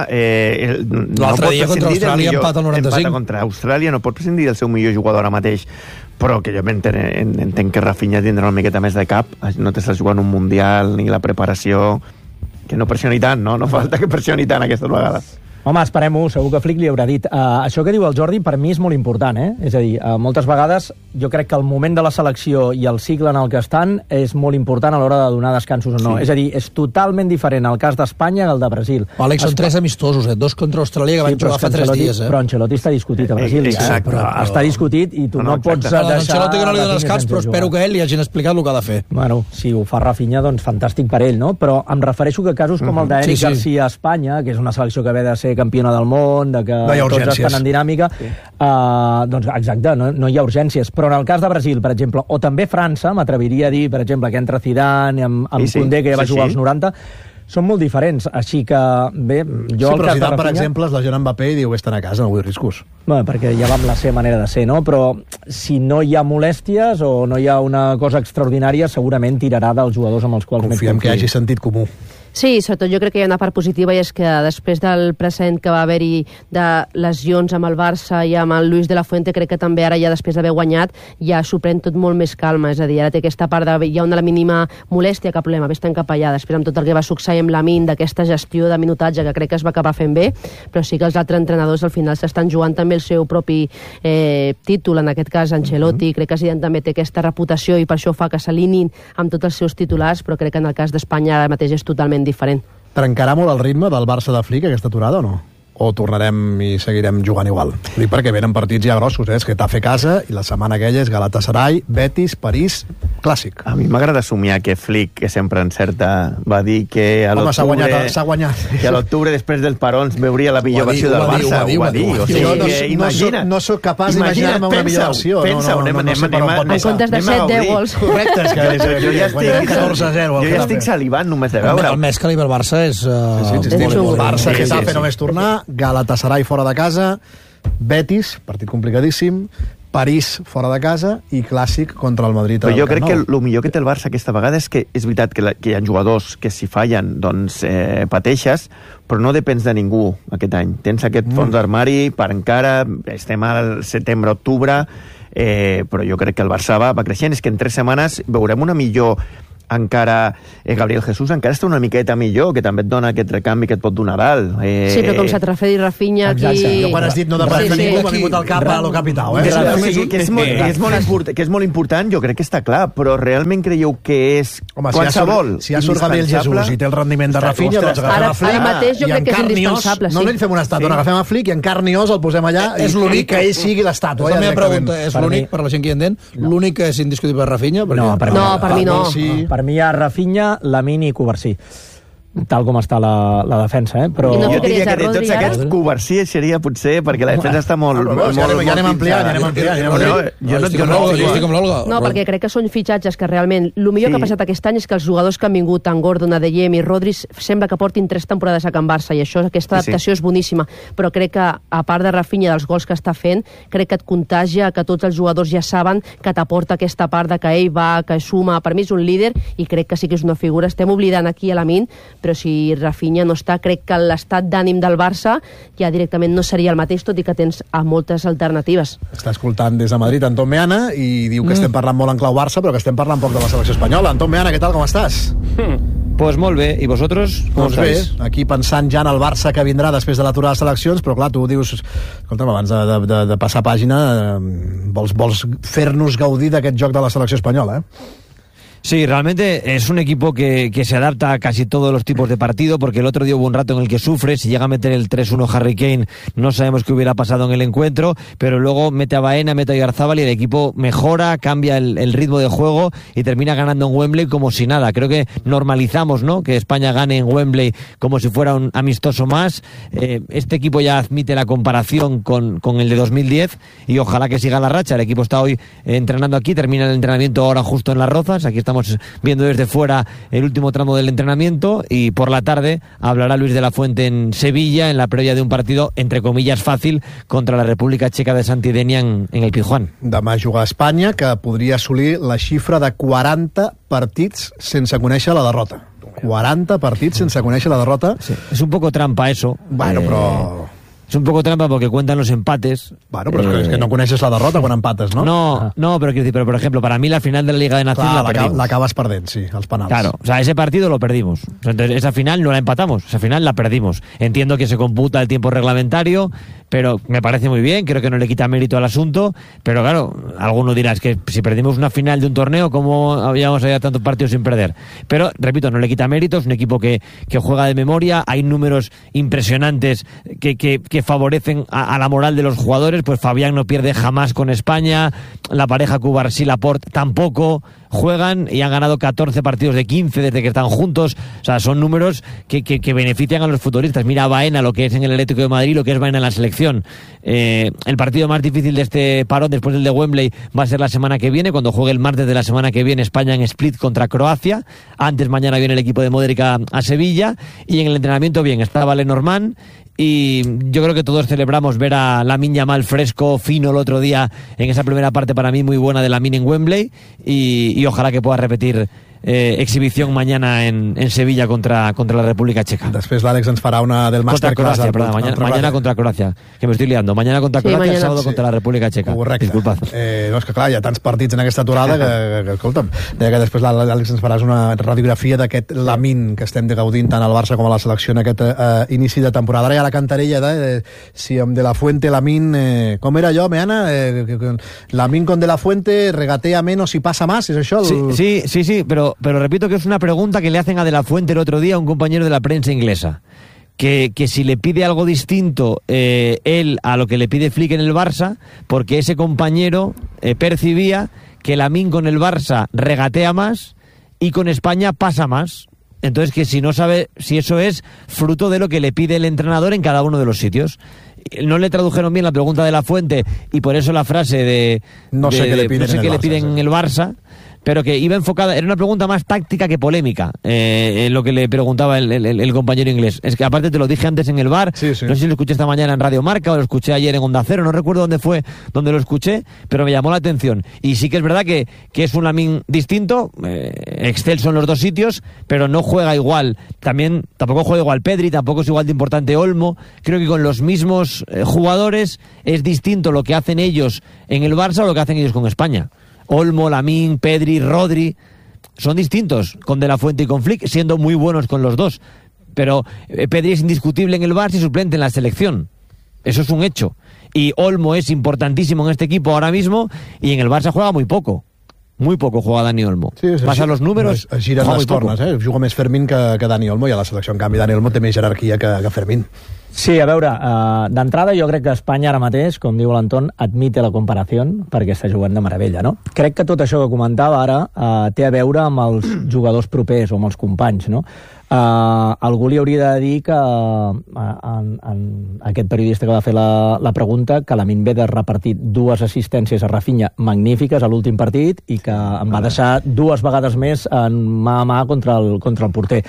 eh, l'altre no dia contra Austràlia empat al noranta-cinc, empata contra Austràlia, no pot prescindir del seu millor jugador ara mateix, però que jo entenc, entenc que Rafinha tindrà una miqueta més de cap, no t'estàs jugant un mundial ni la preparació, que no pressioni tant, no? No falta que pressioni tant aquestes vegades. Home, esperem-ho, segur que Flick li haurà dit. Uh, això que diu el Jordi, per mi és molt important, eh? És a dir, uh, moltes vegades jo crec que el moment de la selecció i el cicle en el que estan és molt important a l'hora de donar descansos o no. Sí. És a dir, és totalment diferent el cas d'Espanya que el de Brasil. Àlex, són tres amistosos, eh? Dos contra Austràlia, que sí, van jugar fa tres dies, eh? Però Ancelotti està discutit a Brasil. Exacte. Eh? Però, però està discutit i tu no, no pots deixar... Ancelotti que no li dona descans, però espero que ell li hagin explicat el que ha de fer. Bueno, si ho fa Rafinha, doncs fantàstic per ell, no? Però em refereixo que casos com el d'Eric sí, sí. Garcia a Espanya, que és una selecció que ve de ser campiona del món, de que no tots estan en dinàmica, sí. uh, doncs exacte, no, no hi ha urgències, però en el cas de Brasil, per exemple, o també França, m'atreviria a dir, per exemple, que entra Zidane amb, amb sí, Koundé, que ja va sí, jugar sí. als noranta, són molt diferents, així que bé, jo... Sí, però Zidane, Rafinha, per exemple, es lesiona Mbappé i diu, vés a casa, no vull riscos. Bé, perquè ja va amb la seva manera de ser, no? Però si no hi ha molèsties o no hi ha una cosa extraordinària, segurament tirarà dels jugadors amb els quals... Confiem que hi hagi sentit comú. Sí, sobretot jo crec que hi ha una part positiva i és que després del present que va haver-hi de lesions amb el Barça i amb el Luis de la Fuente, crec que també ara ja després d'haver guanyat ja s'ho pren tot molt més calma, és a dir, ara té aquesta part de hi ha una mínima molèstia, cap problema, vés-te'n cap allà, després amb tot el que va succeir amb l'Amin, d'aquesta gestió de minutatge que crec que es va acabar fent bé, però sí que els altres entrenadors al final s'estan jugant també el seu propi eh, títol, en aquest cas Ancelotti, mm-hmm. crec que Zidane també té aquesta reputació i per això fa que s'alinin amb tots els seus titulars, però crec que en el cas d'Espanya ara mateix és totalment diferent. Trencarà molt el ritme del Barça de Flick aquesta aturada o no? o tornarem i seguirem jugant igual? Dic perquè venen partits ja grossos, eh? És Getafe casa i la setmana aquella és Galatasaray, Betis, París, clàssic. A mi m'agrada somiar que Flick, que sempre encerta, va dir que a Home, s'ha l'octubre... guanyat, s'ha guanyat. Que a l'octubre, després dels parons, veuria la millor versió del Barça. Ho va dir, ho va dir. Jo no, no, soc, no soc capaç d'imaginar-me una millor versió. Pensa-ho, anem, anem, anem, anem, en comptes de set deu gols. Correcte, és que jo ja estic catorze a zero. Jo ja estic salivant només de veure. El més que li ve el Barça és... Uh, sí, sí, sí, sí, Barça, sí, Getafe sí, sí. només tornar, Galatasaray fora de casa, Betis, partit complicadíssim, París fora de casa i clàssic contra el Madrid. Però jo crec que el millor que té el Barça aquesta vegada és que és veritat que, la, que hi ha jugadors que si fallen doncs eh, pateixes, però no depens de ningú aquest any. Tens aquest fons mm. d'armari per encara, estem al setembre-octubre, eh, però jo crec que el Barça va, va creixent. És que en tres setmanes veurem una millor encara eh, Gabriel Jesús encara està una miqueta millor, que també et dona aquest recanvi que et pot donar dalt. Eh... Sí, però com s'ha trafet i Rafinha aquí... Exacte. Jo quan has dit no depèn sí, de ningú, sí. m'ha vingut al cap a lo capitao. Eh? Que, és, que, és molt, que, és molt import, que és molt important, jo crec que està clar, però realment creieu que és Home, qualsevol si ha surt Gabriel Jesús i té el rendiment de Rafinha, doncs agafem a Flick. Ara mateix jo crec que és indispensable. No li fem una estàtua, agafem a Flick i en carn i os el posem allà i que ell sigui l'estàtua. La meva pregunta és l'únic, per la gent que hi entén, l'únic que és indiscutible Rafinha? No, per mi no. Per mi hi ha Rafinha, Lamine i Covarsí, tal com està la, la defensa, eh? Però... No jo diria que de tots aquests, Covarsí seria potser, perquè la defensa està molt... No, molt, molt, ja anem ampliant, ja anem ampliant. Jo no estic amb l'Olga. No, perquè crec que són fitxatges que realment... El millor que ha passat aquest any és que els jugadors que han vingut, tant Gordon, Adeyemi i Rodri, sembla que portin tres temporades a Can Barça, i això, aquesta adaptació és boníssima. Però crec que, a part de Rafinha, dels gols que està fent, crec que et contagia, que tots els jugadors ja saben que t'aporta aquesta part de que ell va, que suma. Per mi és un líder, i crec que sí que és una figura. Estem oblidant aquí a Lamine, però si Rafinha no està, crec que l'estat d'ànim del Barça ja directament no seria el mateix, tot i que tens a moltes alternatives. Està escoltant des de Madrid Anton Meana i diu que mm. estem parlant molt en clau Barça, però que estem parlant poc de la selecció espanyola. Anton Meana, què tal, com estàs? Hmm. Pues molt bé, i vosaltres? Com doncs estáis? Bé, aquí pensant ja en el Barça que vindrà després de l'aturada de seleccions, però clar, tu dius, escolta'm, abans de, de, de passar pàgina, vols, vols fer-nos gaudir d'aquest joc de la selecció espanyola, eh? Sí, realmente es un equipo que, que se adapta a casi todos los tipos de partido, porque el otro día hubo un rato en el que sufre, si llega a meter el tres uno Harry Kane, no sabemos qué hubiera pasado en el encuentro, pero luego mete a Baena, mete a Yarzábal y el equipo mejora, cambia el, el ritmo de juego y termina ganando en Wembley como si nada. Creo que normalizamos, ¿no?, que España gane en Wembley como si fuera un amistoso más. Eh, este equipo ya admite la comparación con, con el de dos mil diez y ojalá que siga la racha. El equipo está hoy eh, entrenando aquí, termina el entrenamiento ahora justo en Las Rozas, aquí estamos viendo desde fuera el último tramo del entrenamiento, y por la tarde hablará Luis de la Fuente en Sevilla en la previa de un partido entre comillas fàcil contra la República Checa de Santidenia en, en el Pizjuán. Demà juga a Espanya, que podria assolir la xifra de quaranta partits sense conèixer la derrota. quaranta partits sense conèixer la derrota. Sí, es un poco trampa eso. Bueno, eh... però... Es un poco trampa porque cuentan los empates. Bueno, pero eh... es que no conoces la derrota con empates, ¿no? No, ah. no, pero quiero decir, pero por ejemplo, para mí la final de la Liga de Naciones Clar, la perdimos. La acabas perdent, sí, als penals. Claro, o sea, ese partido lo perdimos. Entonces, esa final no la empatamos, esa final la perdimos. Entiendo que se computa el tiempo reglamentario, pero me parece muy bien, creo que no le quita mérito al asunto, pero claro, alguno dirá, es que si perdimos una final de un torneo, ¿cómo habíamos allá tantos partidos sin perder? Pero, repito, no le quita mérito, es un equipo que, que juega de memoria, hay números impresionantes que, que, que favorecen a, a la moral de los jugadores, pues Fabián no pierde jamás con España, la pareja Cubarsí-Laporte tampoco, juegan y han ganado catorce partidos de quince desde que están juntos. O sea, son números que, que, que benefician a los futbolistas. Mira a Baena, lo que es en el Atlético de Madrid, lo que es Baena en la selección. Eh, el partido más difícil de este parón, después del de Wembley, va a ser la semana que viene, cuando juegue el martes de la semana que viene España en Split contra Croacia. Antes, mañana viene el equipo de Modric a, a Sevilla. Y en el entrenamiento, bien, está Lenormand. Y yo creo que todos celebramos ver a Lamine Yamal fresco, fino el otro día en esa primera parte para mí muy buena de Lamine en Wembley, y, y ojalá que pueda repetir eh, exhibición mañana en, en Sevilla contra, contra la República Checa. Després l'Àlex ens farà una del contra Masterclass. Croacia, perdón, mañana, mañana contra Croacia, que me estoy liando. Mañana contra sí, Croacia, mañana. el sábado sí. contra la República Checa. Correcte. Disculpad. Eh, no, és que clar, hi ha tants partits en aquesta aturada que, que, que escolta'm, deia que després l'Àlex ens faràs una radiografia d'aquest Lamine que estem gaudint tant al Barça com a la selecció en aquest eh, inici de temporada. Ara hi ha la cantarella de eh, si amb De La Fuente Lamine, eh, com era jo, Meana? Eh, Lamine con De La Fuente regatea menos y pasa más, ¿es això? El... Sí, sí, sí, sí, pero, pero repito que es una pregunta que le hacen a De La Fuente el otro día a un compañero de la prensa inglesa. que, que si le pide algo distinto eh, él a lo que le pide Flick en el Barça, porque ese compañero eh, percibía que Lamine con el Barça regatea más y con España pasa más. Entonces, que si no sabe si eso es fruto de lo que le pide el entrenador en cada uno de los sitios. No le tradujeron bien la pregunta de La Fuente y por eso la frase de no sé de, qué le piden, no sé en, qué el le Barça, piden sí. en el Barça, pero que iba enfocada, era una pregunta más táctica que polémica, eh, en lo que le preguntaba el, el, el compañero inglés. Es que aparte te lo dije antes en el bar, sí, sí. No sé si lo escuché esta mañana en Radio Marca o lo escuché ayer en Onda Cero, no recuerdo dónde fue donde lo escuché, pero me llamó la atención. Y sí que es verdad que, que es un Lamine distinto, eh, excelso en los dos sitios, pero no juega igual. También tampoco juega igual Pedri, tampoco es igual de importante Olmo. Creo que con los mismos eh, jugadores es distinto lo que hacen ellos en el Barça o lo que hacen ellos con España. Olmo, Lamine, Pedri, Rodri, son distintos con De La Fuente y con Flick, siendo muy buenos con los dos. Pero eh, Pedri es indiscutible en el Barça y suplente en la selección. Eso es un hecho. Y Olmo es importantísimo en este equipo ahora mismo y en el Barça juega muy poco. Muy poco juega Dani Olmo. Sí, Passa els números, es giren les tornes, eh? Juga més Fermín que, que Dani Olmo, i a la selecció, en canvi, Dani Olmo té més jerarquia que, que Fermín. Sí, a veure, uh, d'entrada jo crec que Espanya ara mateix, com diu l'Anton, admite la comparació perquè està jugant de meravella, no? Crec que tot això que comentava ara uh, té a veure amb els jugadors propers o amb els companys, no? Uh, algú li hauria de dir que uh, en, en aquest periodista que va fer la, la pregunta, que Lamine ve de repartir dues assistències a Rafinha magnífiques a l'últim partit i que em va deixar dues vegades més en mà a mà contra el, contra el porter.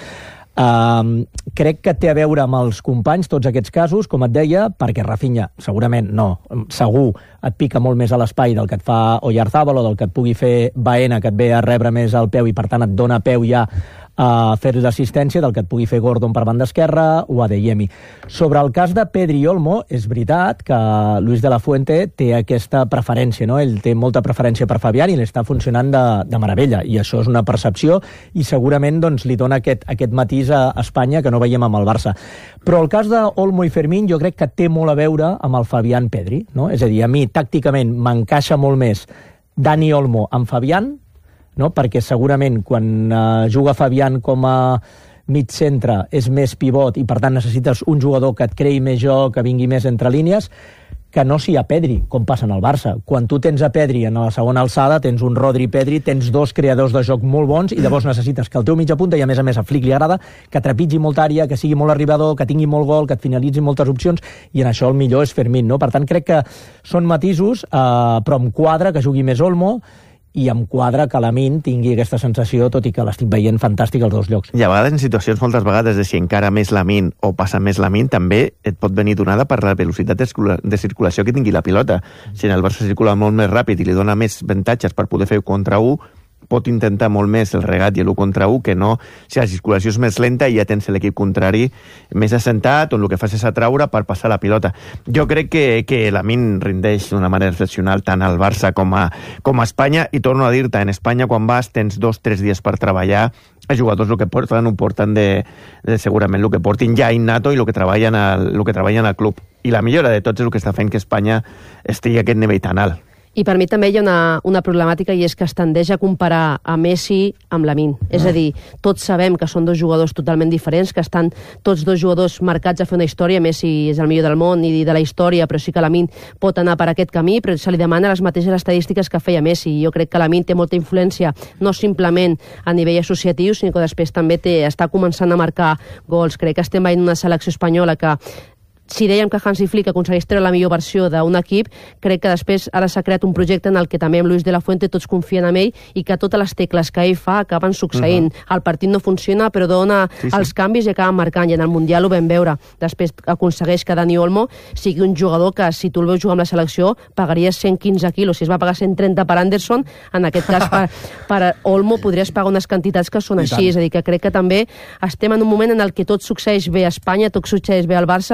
Uh, crec que té a veure amb els companys tots aquests casos, com et deia, perquè Rafinha segurament no, segur et pica molt més a l'espai del que et fa Oyarzábal o del que et pugui fer Baena, que et ve a rebre més al peu i per tant et dona peu ja a fer l'assistència, del que et pugui fer Gordon per banda esquerra o Adeyemi. Sobre el cas de Pedri i Olmo, és veritat que Luis de la Fuente té aquesta preferència, no? Ell té molta preferència per Fabián i li està funcionant de, de meravella, i això és una percepció i segurament doncs, li dona aquest, aquest matís a Espanya que no veiem amb el Barça. Però el cas d'Olmo i Fermín jo crec que té molt a veure amb el Fabián Pedri, no? És a dir, a mi tàcticament m'encaixa molt més Dani Olmo amb Fabián, no? Perquè segurament quan uh, juga Fabián com a mig centre és més pivot i per tant necessites un jugador que et creï més joc, que vingui més entre línies, que no si hi ha Pedri, com passa en el Barça. Quan tu tens a Pedri en la segona alçada, tens un Rodri Pedri, tens dos creadors de joc molt bons i llavors necessites que el teu mitja punta, i a més a més a Flick li agrada, que trepitgi molta àrea, que sigui molt arribador, que tingui molt gol, que et finalitzi moltes opcions, i en això el millor és Fermín, no? Per tant, crec que són matisos, eh, però em quadra que jugui més Olmo, i em quadra que Lamine tingui aquesta sensació, tot i que l'estic veient fantàstic als dos llocs. I a vegades, en situacions moltes vegades, de si encara més Lamine o passa més Lamine, també et pot venir donada per la velocitat de circulació que tingui la pilota. Si en el Barça circula molt més ràpid i li dona més avantatges per poder fer contra u, pot intentar molt més el regat i l'u contra u que no si la circulació és més lenta i ja tens l'equip contrari més assentat, on el que fas és atraure per passar la pilota. Jo crec que, que Lamine rindeix d'una manera excepcional tant al Barça com a, com a Espanya, i torno a dir-te, en Espanya quan vas tens dos, tres dies per treballar, els jugadors el que porten ho porten de, de segurament el que portin ja innato i el que treballen al, el que treballen al club. I la millora de tots és el que està fent que Espanya estigui a aquest nivell tan alt. I per mi també hi ha una, una problemàtica, i és que es tendeix a comparar a Messi amb Lamine. És a dir, tots sabem que són dos jugadors totalment diferents, que estan tots dos jugadors marcats a fer una història. Messi és el millor del món i de la història, però sí que Lamine pot anar per aquest camí, però se li demana les mateixes estadístiques que feia Messi. Jo crec que Lamine té molta influència, no simplement a nivell associatiu, sinó que després també té, està començant a marcar gols. Crec que estem veient una selecció espanyola que, si dèiem que Hansi Flick aconsegueix treure la millor versió d'un equip, crec que després ara s'ha creat un projecte en el que també amb Luis de la Fuente tots confien en ell i que totes les tecles que ell fa acaben succeint. Uh-huh. El partit no funciona, però dona sí, sí. els canvis i acaba marcant, i en el Mundial ho vam veure. Després aconsegueix que Dani Olmo sigui un jugador que, si tu el veus jugar amb la selecció, pagaries cent quinze quilos. Si es va pagar cent trenta per Anderson, en aquest cas per, per Olmo podries pagar unes quantitats que són així. És a dir, que crec que també estem en un moment en el que tot succeeix bé a Espanya, tot succeeix bé al Barça, i és la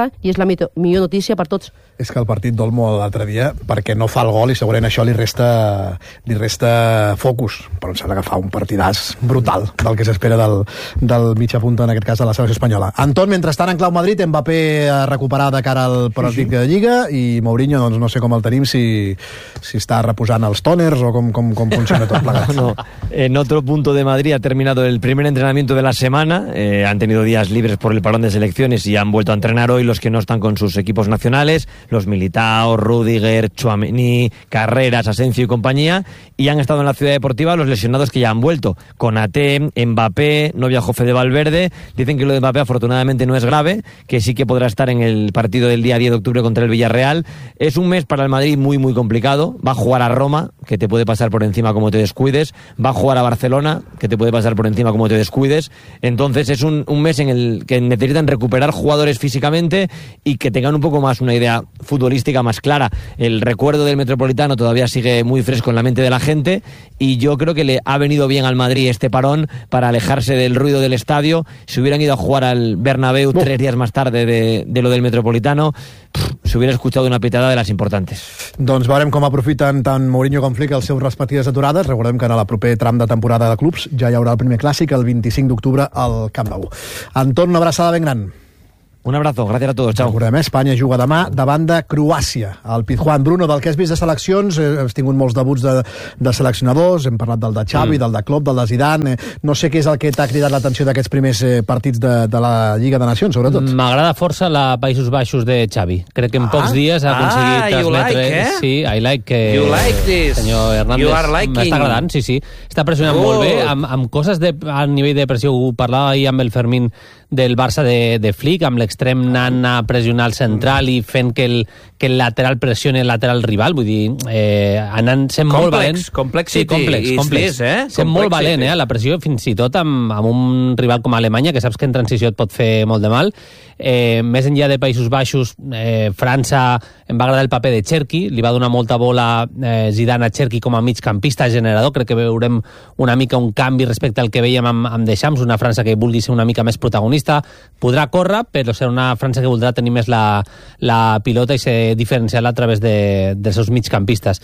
la millor notícia per tots. És que el partit d'Olmo l'altre dia, perquè no fa el gol i segurament això li resta, li resta focus, però em sembla que fa un partidàs brutal del que s'espera del, del mitja punta, en aquest cas de la selecció espanyola. Anton, mentrestant, en clau Madrid, Mbappé a recuperar de cara al partit de Lliga i Mourinho, doncs no sé com el tenim, si, si està reposant els toners o com, com, com funciona tot plegat. No. En otro punto de Madrid ha terminado el primer entrenamiento de la semana, eh, han tenido días libres por el parón de selecciones y han vuelto a entrenar hoy los que no están con sus equipos nacionales, los Militao, Rüdiger, Tchouaméni, Carreras, Asensio y compañía, y han estado en la ciudad deportiva los lesionados que ya han vuelto. Konaté, Mbappé, no viajó Fede Valverde. Dicen que lo de Mbappé afortunadamente no es grave, que sí que podrá estar en el partido del día diez de octubre contra el Villarreal. Es un mes para el Madrid muy muy complicado. Va a jugar a Roma, que te puede pasar por encima como te descuides. Va a jugar a Barcelona, que te puede pasar por encima como te descuides. Entonces es un, un mes en el que necesitan recuperar jugadores físicamente y que tengan un poco más una idea futbolística más clara. El recuerdo del Metropolitano todavía sigue muy fresco en la mente de la gente y yo creo que le ha venido bien al Madrid este parón para alejarse del ruido del estadio. Si hubieran ido a jugar al Bernabéu oh. tres días más tarde de, de lo del Metropolitano, pff, se hubiera escuchado una pitada de las importantes. Doncs veurem com aprofiten tant Mourinho com Flick els seus respectives aturades. Recordem que en el proper tram de temporada de clubs ja hi haurà el primer clàssic el vint-i-cinc d'octubre al Camp Nou. Anton, una abraçada ben gran. Un abrazo, gracias a todos, chao. Recordem, Espanya juga demà davant de Croàcia. El Pizjuán. Bruno, del que has vist de seleccions, eh, has tingut molts debuts de, de seleccionadors, hem parlat del de Xavi, mm. del de Klopp, del de Zidane, eh, no sé què és el que t'ha cridat l'atenció d'aquests primers eh, partits de, de la Lliga de Nacions, sobretot. M'agrada força la Països Baixos de Xavi. Crec que en ah. pocs dies ha aconseguit ah, transmetre... Like, eh? Sí, I like que... You like this. Senyor Hernández, you are liking. m'està agradant, sí, sí. Està pressionant oh. molt bé, amb, amb coses de, a nivell de pressió. Ho parlava ahir amb el Fermín del Barça de, de Flick, amb l'extrem nan a pressionar el central i fent que el, que el lateral pressioni el lateral rival, vull dir, eh, anant sent complex, molt valent. Complexity. Sí, complex, complex. This, eh? Sent molt valent, eh, la pressió, fins i tot amb, amb un rival com Alemanya, que saps que en transició et pot fer molt de mal. Eh, més enllà de Països Baixos, eh, França, em va agradar el paper de Cherki, li va donar molta bola eh, Zidane a Cherki com a migcampista generador. Crec que veurem una mica un canvi respecte al que veiem amb, amb Deschamps, una França que vulgui ser una mica més protagonista. Podrà córrer, però serà una França que voldrà tenir més la, la pilota i ser diferencial a través de, dels seus migcampistes.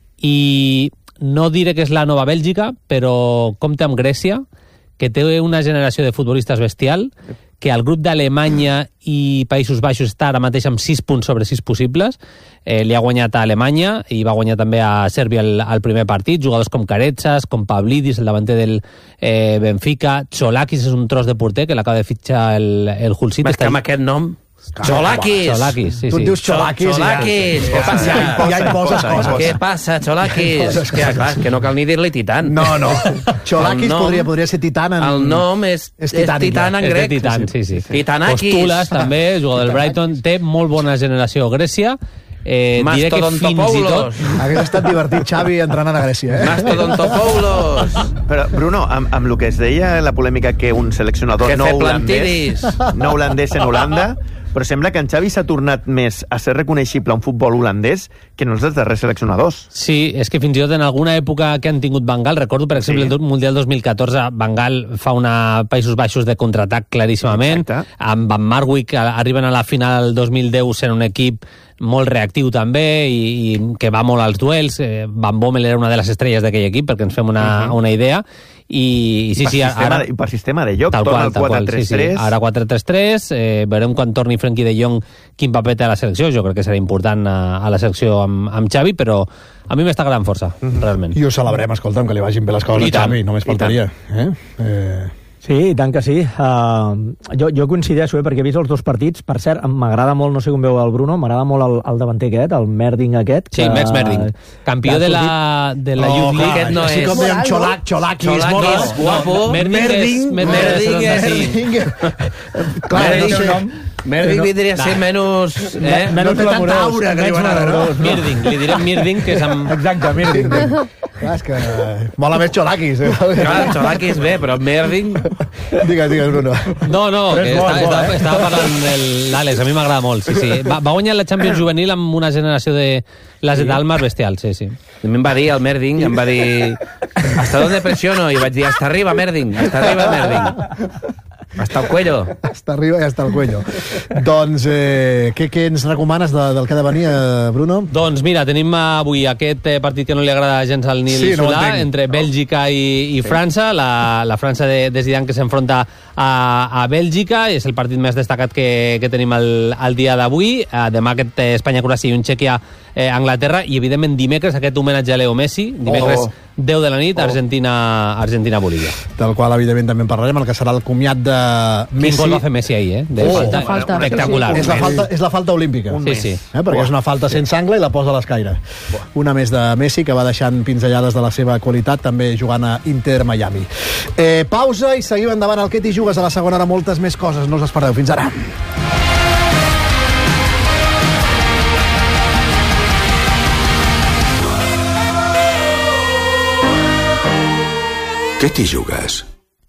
I no diré que és la nova Bèlgica, però compta amb Grècia, que té una generació de futbolistes bestial, que el grup d'Alemanya i Països Baixos està ara mateix amb sis punts sobre sis possibles. Eh, li ha guanyat a Alemanya i va guanyar també a Sèrbia el, el primer partit. Jugadors com Caretsas, com Pavlidis, el davanter del eh, Benfica. Cholakis és un tros de porter que l'acaba de fitxar el, el Hull City. Més que amb aquest nom... Cholakis! Cholakis, sí, sí. Tu et dius Cholakis. Cholakis! Què passa? Ja imposes coses. Què passa, Cholakis? Que, clar, que no cal ni dir-li Titan. No, no. Cholakis podria, podria ser Titan en... El nom és, és, és Titan en grec. És de Titan, sí, sí. Titanakis. Postules, també, jugador del Brighton. Té molt bona generació Grècia. Eh, diré que fins i tot... Hauria estat divertit Xavi entrenant a Grècia, eh? Mastodontopoulos. Però, Bruno, amb, amb el que es deia la polèmica que un seleccionador que no holandès, plantidis. no holandès en Holanda, però sembla que en Xavi s'ha tornat més a ser reconeixible a un futbol holandès que no els dels darrers seleccionadors. Sí, és que fins i tot en alguna època que han tingut Van Gaal, recordo per exemple sí. el Mundial dos mil catorze, Van Gaal fa una Països Baixos de contraatac claríssimament. Exacte. Amb Van Marwijk arriben a la final del dos mil deu sent un equip molt reactiu també i, i que va molt als duels. eh, Van Bommel era una de les estrelles d'aquell equip, perquè ens fem una, uh -huh. una idea. I, i sí, per sí, sistema, ara... I per sistema de joc, tal torna qual, al quatre tres tres. Sí, sí. Ara quatre tres tres, eh, veurem quan torni Frenkie de Jong quin paper té a la selecció. Jo crec que serà important a, a la selecció amb, amb Xavi, però a mi m'està agradant força, uh -huh. realment. I ho celebrem, escolta'm, que li vagin bé les coses a Xavi, només faltaria. Eh? Eh... Sí, i tant que sí. Uh, jo, jo coincideixo, eh, perquè he vist els dos partits. Per cert, m'agrada molt, no sé com veu el Bruno, m'agrada molt el, el davanter aquest, el Merding aquest. Sí, que, Max Merding. Campió de la, de la oh, Youth League. Aquest no és... és... com dèiem, Cholak, Cholakis. Cholakis, guapo. Merding. Merding. Merding. Merding vindria a ser menys... Eh? No té tanta aura que diuen ara, no? Mirding, li direm Mirding, que és amb... Exacte, Mirding. Clar, és que... Mola més Cholakis. Eh? Clar, Cholakis bé, però Merding... Digues, digues, Bruno. No, no, que bo, està, bo, estava, eh? estava parlant de l'Àlex, a mi m'agrada molt, sí, sí. Va, va guanyar la Champions Juvenil amb una generació de les d'Almas bestial, sí, sí. A mi em va dir el Merding, em va dir... ¿Hasta dónde presiono? I vaig dir, hasta arriba, Merding, hasta arriba, Merding. Hasta el cuello. Hasta arriba i hasta el cuello. Doncs, eh, què, què ens recomanes de, del que ha de venir, eh, Bruno? Doncs mira, tenim avui aquest eh, partit que no li agrada gens al Nil Sí, no ho Solà, entenc. entre Bèlgica i, i França, la, la França de, de Zidane que s'enfronta a, a Bèlgica, és el partit més destacat que, que tenim el, el dia d'avui. Eh, demà aquest eh, Espanya-Croàcia i un Txèquia-Anglaterra, eh, i evidentment dimecres aquest homenatge a Leo Messi, dimecres Oh. deu de la nit, Argentina, Argentina-Bolívia. Del qual, evidentment, també en parlarem, el que serà el comiat de Messi. Quin gol va fer Messi ahir, eh? De Oh, falta, falta. espectacular. És la falta, és la falta olímpica. Sí, sí. Eh, perquè és una falta sense angle i la posa a l'escaire. Una més de Messi, que va deixant pinzellades de la seva qualitat, també jugant a Inter Miami. Eh, pausa i seguim endavant al Que t'hi jugues. A la segona hora moltes més coses. No us espereu. Fins ara. Què t'hi jugues?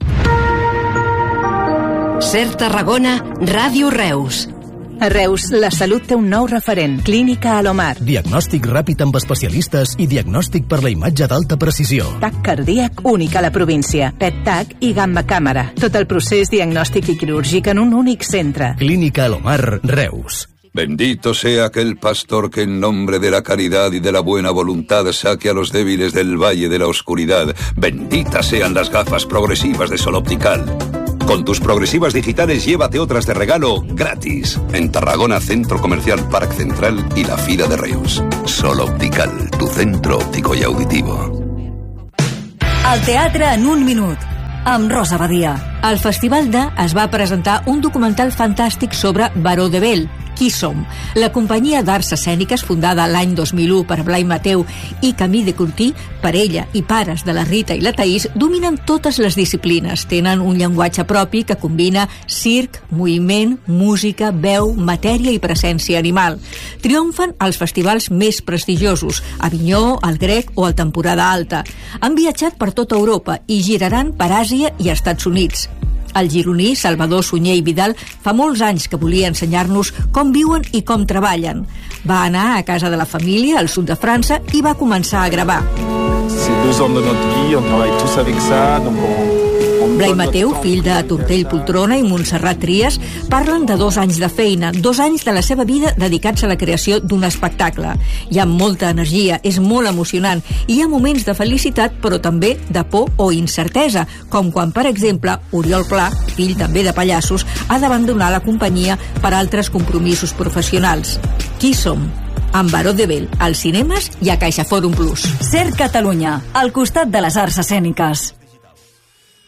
Ser Tarragona, Ràdio Reus. A Reus, la salut té un nou referent, Clínica Alomar. Diagnòstic ràpid amb especialistes i diagnòstic per la imatge d'alta precisió. TAC cardíac únic a la província, P E T TAC i gamma càmera. Tot el procés diagnòstic i quirúrgic en un únic centre. Clínica Alomar, Reus. Bendito sea aquel pastor que en nombre de la caridad y de la buena voluntad saque a los débiles del valle de la oscuridad. Benditas sean las gafas progresivas de Sol Optical. Con tus progresivas digitales llévate otras de regalo gratis. En Tarragona, Centro Comercial Parc Central y la Fira de Reus. Sol Optical, tu centro óptico y auditivo. El teatre en un minut, amb Rosa Badia. Al Festival de es va presentar un documental fantàstic sobre Baró de Bell, Qui som? La companyia d'arts escèniques, fundada l'any dos mil u per Blai Mateu i Camí de Curtí, parella i pares de la Rita i la Taís, dominen totes les disciplines. Tenen un llenguatge propi que combina circ, moviment, música, veu, matèria i presència animal. Triomfen als festivals més prestigiosos, Avinyó, el Grec o el Temporada Alta. Han viatjat per tota Europa i giraran per Àsia i Estats Units. El gironí Salvador Sunyer i Vidal fa molts anys que volia ensenyar-nos com viuen i com treballen. Va anar a casa de la família al sud de França i va començar a gravar. C'est deux hommes de notre vie, on travaille tous avec ça, donc on... Blai Mateu, fill de Tortell Poltrona i Montserrat Trias, parlen de dos anys de feina, dos anys de la seva vida dedicats a la creació d'un espectacle. Hi ha molta energia, és molt emocionant, i hi ha moments de felicitat, però també de por o incertesa, com quan, per exemple, Oriol Pla, fill també de pallassos, ha d'abandonar la companyia per altres compromisos professionals. Qui som? Amb Baró de Bell, als cinemes i a CaixaForum Plus. Ser Catalunya, al costat de les arts escèniques.